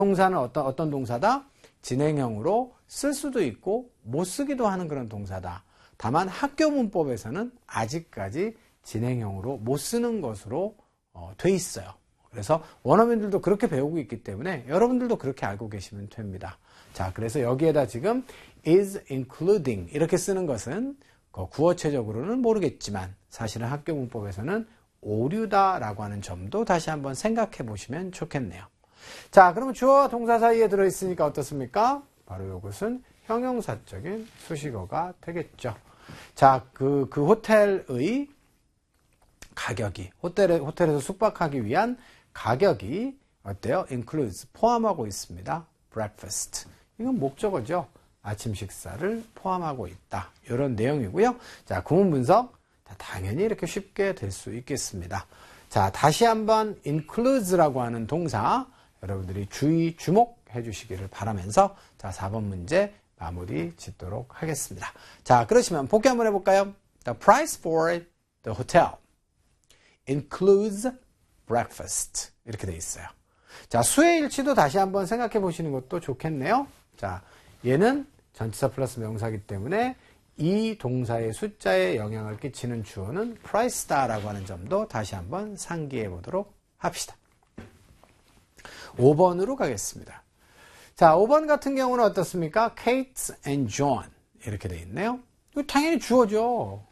동사는 어떤 동사다? 진행형으로 쓸 수도 있고 못 쓰기도 하는 그런 동사다. 다만 학교 문법에서는 아직까지 진행형으로 못 쓰는 것으로 돼 있어요. 그래서 원어민들도 그렇게 배우고 있기 때문에 여러분들도 그렇게 알고 계시면 됩니다. 자, 그래서 여기에다 지금 is including 이렇게 쓰는 것은 구어체적으로는 모르겠지만 사실은 학교 문법에서는 오류다라고 하는 점도 다시 한번 생각해 보시면 좋겠네요. 자, 그러면 주어와 동사 사이에 들어있으니까 어떻습니까? 바로 이것은 형용사적인 수식어가 되겠죠. 자, 그 호텔의 가격이, 호텔에서 숙박하기 위한 가격이 어때요? includes, 포함하고 있습니다. breakfast. 이건 목적어죠. 아침 식사를 포함하고 있다. 이런 내용이고요. 자, 구문 분석. 당연히 이렇게 쉽게 될 수 있겠습니다. 자, 다시 한번 includes라고 하는 동사 여러분들이 주목해 주시기를 바라면서 자, 4번 문제 마무리 짓도록 하겠습니다. 자, 그러시면 복귀 한번 해볼까요? The price for the hotel includes breakfast. 이렇게 돼 있어요. 자, 수의 일치도 다시 한번 생각해 보시는 것도 좋겠네요. 자, 얘는 전치사 플러스 명사이기 때문에 이 동사의 숫자에 영향을 끼치는 주어는 price다라고 하는 점도 다시 한번 상기해 보도록 합시다. 5번으로 가겠습니다. 자, 5번 같은 경우는 어떻습니까? Kate and John 이렇게 돼 있네요. 이거 당연히 주어죠.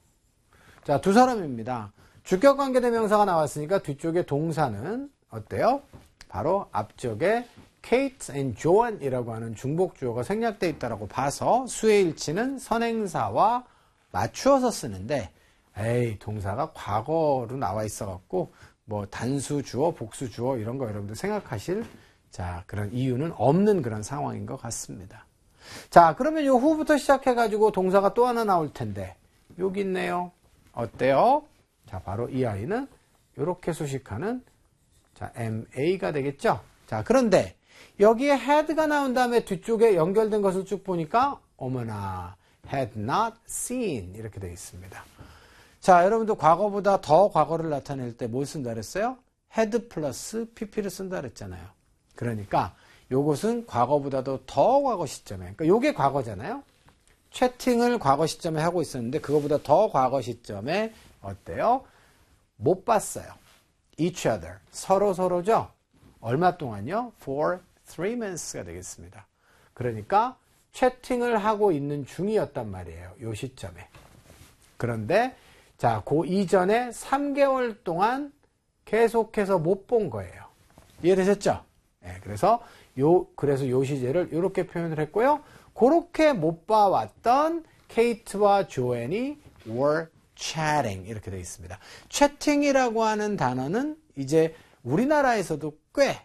자, 두 사람입니다. 주격관계대명사가 나왔으니까 뒤쪽에 동사는 어때요? 바로 앞쪽에 Kate and John 이라고 하는 중복주어가 생략되어 있다고 봐서 수의 일치는 선행사와 맞추어서 쓰는데 동사가 과거로 나와 있어갖고 뭐 단수주어, 복수주어 이런 거 여러분들 생각하실 자, 그런 이유는 없는 그런 상황인 것 같습니다. 자, 그러면 요 후부터 시작해가지고 동사가 또 하나 나올 텐데 여기 있네요. 어때요? 자, 바로 이 아이는 이렇게 수식하는 자, MA가 되겠죠? 자, 그런데 여기에 had가 나온 다음에 뒤쪽에 연결된 것을 쭉 보니까 어머나 had not seen 이렇게 되어 있습니다. 자, 여러분도 과거보다 더 과거를 나타낼 때 뭘 쓴다 그랬어요? had 플러스 pp를 쓴다 그랬잖아요. 그러니까 요것은 과거보다도 더 과거 시점에, 그러니까 요게 과거잖아요. 채팅을 과거 시점에 하고 있었는데 그거보다 더 과거 시점에 어때요? 못 봤어요. each other, 서로죠. 얼마 동안요? for 3 months가 되겠습니다. 그러니까 채팅을 하고 있는 중이었단 말이에요. 요 시점에. 그런데 자, 그 이전에 3개월 동안 계속해서 못 본 거예요. 이해되셨죠? 네, 그래서 요 시제를 이렇게 표현을 했고요. 그렇게 못 봐왔던 케이트와 조앤이 were chatting 이렇게 되어 있습니다. 채팅이라고 하는 단어는 이제 우리나라에서도 꽤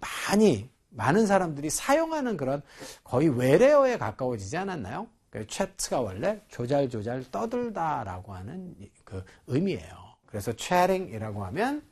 많은 사람들이 사용하는 그런 거의 외래어에 가까워지지 않았나요? 채트가 원래 조잘조잘 떠들다라고 하는 그 의미예요. 그래서 chatting이라고 하면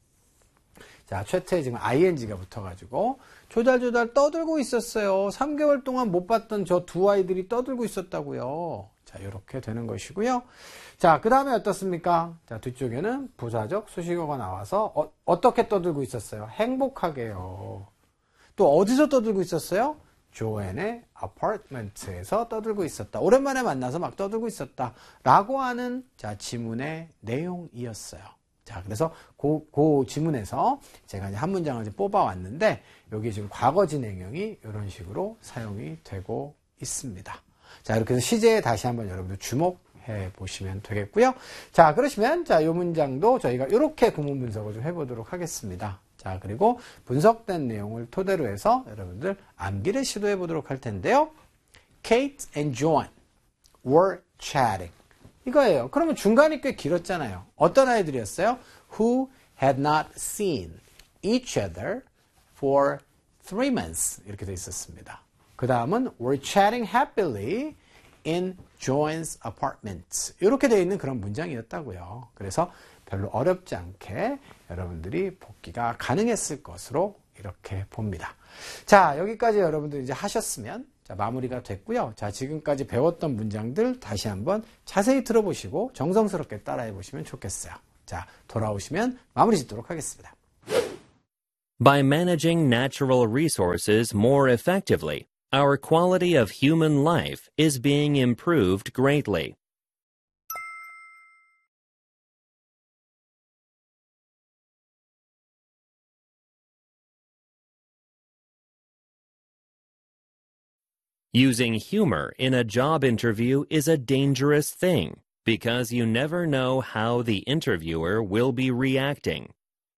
자, 채트에 지금 ing가 붙어가지고 조잘조잘 떠들고 있었어요. 3개월 동안 못 봤던 저 두 아이들이 떠들고 있었다고요. 자, 이렇게 되는 것이고요. 자, 그 다음에 어떻습니까? 자, 뒤쪽에는 부사적 수식어가 나와서 어떻게 떠들고 있었어요? 행복하게요. 또 어디서 떠들고 있었어요? 조앤의 아파트먼트에서 떠들고 있었다. 오랜만에 만나서 막 떠들고 있었다. 라고 하는 자, 지문의 내용이었어요. 자, 그래서 그 지문에서 제가 이제 한 문장을 이제 뽑아왔는데 여기 지금 과거 진행형이 이런 식으로 사용이 되고 있습니다. 자, 이렇게 해서 시제에 다시 한번 여러분들 주목해 보시면 되겠고요. 자, 그러시면 자, 이 문장도 저희가 이렇게 구문 분석을 좀 해보도록 하겠습니다. 자, 그리고 분석된 내용을 토대로 해서 여러분들 암기를 시도해 보도록 할 텐데요. Kate and John were chatting. 이거예요. 그러면 중간이 꽤 길었잖아요. 어떤 아이들이었어요? Who had not seen each other for 3 months. 이렇게 돼 있었습니다. 그 다음은 were chatting happily in John's apartment. 이렇게 되어 있는 그런 문장이었다고요. 그래서 별로 어렵지 않게 여러분들이 복기가 가능했을 것으로 이렇게 봅니다. 자, 여기까지 여러분들 이제 하셨으면 자, 마무리가 됐고요. 자, 지금까지 배웠던 문장들 다시 한번 자세히 들어보시고 정성스럽게 따라해 보시면 좋겠어요. 자, 돌아오시면 마무리 짓도록 하겠습니다. By managing natural resources more effectively, our quality of human life is being improved greatly. Using humor in a job interview is a dangerous thing because you never know how the interviewer will be reacting.